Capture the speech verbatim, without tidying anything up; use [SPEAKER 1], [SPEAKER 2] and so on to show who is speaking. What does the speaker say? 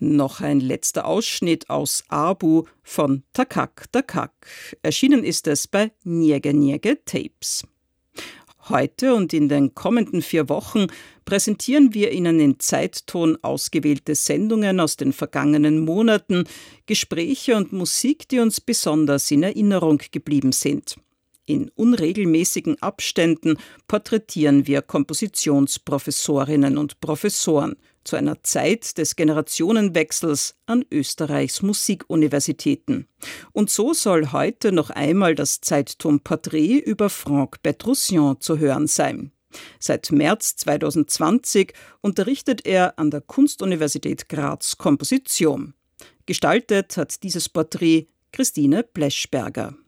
[SPEAKER 1] Noch ein letzter Ausschnitt aus Abu von Takak Takak. Erschienen ist es bei Niege Niege Tapes. Heute und in den kommenden vier Wochen präsentieren wir Ihnen in Zeitton ausgewählte Sendungen aus den vergangenen Monaten, Gespräche und Musik, die uns besonders in Erinnerung geblieben sind. In unregelmäßigen Abständen porträtieren wir Kompositionsprofessorinnen und Professoren zu einer Zeit des Generationenwechsels an Österreichs Musikuniversitäten. Und so soll heute noch einmal das Zeitton-Porträt über Franck Petruccian zu hören sein. Seit März zweitausendzwanzig unterrichtet er an der Kunstuniversität Graz Komposition. Gestaltet hat dieses Porträt Christine Bleschberger.